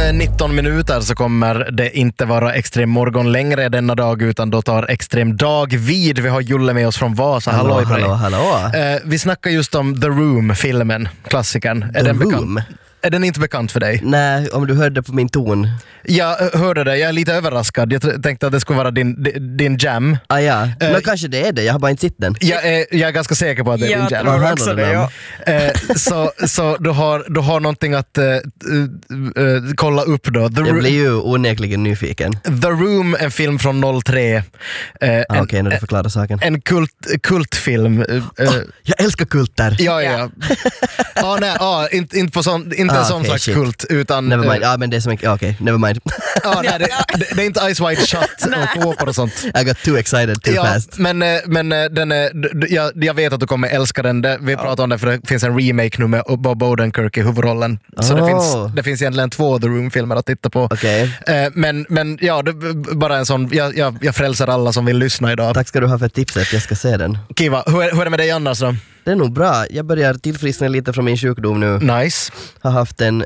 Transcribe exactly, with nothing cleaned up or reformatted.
nitton minuter så kommer det inte vara extrem morgon längre denna dag, utan då tar extrem dag vid. Vi har Julle med oss från Vasa. Hallå, hallå, hallå, hallå. Eh, vi snackar just om The Room-filmen, klassikern. Är The den Room? Bekant? Är den inte bekant för dig? Nej, om du hörde på min ton. Jag hörde det, jag är lite överraskad. Jag t- tänkte att det skulle vara din, din jam. Ah ja, Eh, men kanske det är det, jag har bara inte sett den. Jag är, jag är ganska säker på att det är Jag din jam. tror Vad också handlar det, den om? ja. Eh, så så du, har, du har någonting att eh, eh, eh, kolla upp då. The, Jag Ro- blir ju onekligen nyfiken. The Room, en film från noll tre. Eh, Ah, en, Okej, okay, när du förklarar saken. en kult, kultfilm. Eh, eh, Jag älskar kulter! ja, ja. ja. ah, nej, ah, inte, inte, på sån, inte Ah, en sån okej, slags shit. kult, utan... Never mind, eh, ja men det är som en... Okej, never mind. ah, nej, det, det, det är inte Ice White Shut och kåpor och sånt. I got too excited too Ja, fast. men, eh, men eh, den är, d- d- jag, jag vet att du kommer älska den. Det, vi pratar om det för det finns en remake nu med Bob Odenkirk i huvudrollen. Så det, Oh. finns, det finns egentligen två The Room-filmer att titta på. Okej. Eh, men, men ja, det, bara en sån, jag, jag, jag frälser alla som vill lyssna idag. Tack ska du ha för tipset, jag ska se den. Kiva, hur är, hur är det med dig annars då? Det är nog bra, jag börjar tillfriskna lite från min sjukdom nu. Nice. Har haft en